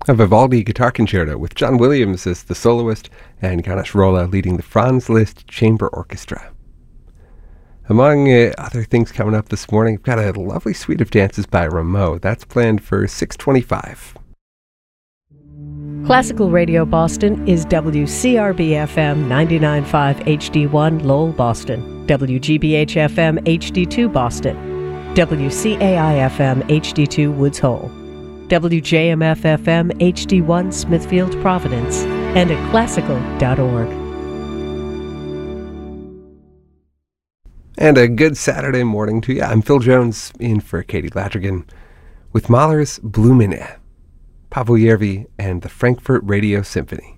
A Vivaldi Guitar Concerto with John Williams as the soloist and Ganesh Rolla leading the Franz Liszt Chamber Orchestra. Among other things coming up this morning, we've got a lovely suite of dances by Rameau. That's planned for 6:25. Classical Radio Boston is WCRB-FM 99.5 HD1 Lowell, Boston, WGBH-FM HD2 Boston, WCAI-FM HD2 Woods Hole, WJMF-FM HD1 Smithfield, Providence, and at classical.org. And a good Saturday morning to you. I'm Phil Jones in for Katie Ladrigan with Mahler's Blue Minute, Paavo Järvi and the Frankfurt Radio Symphony.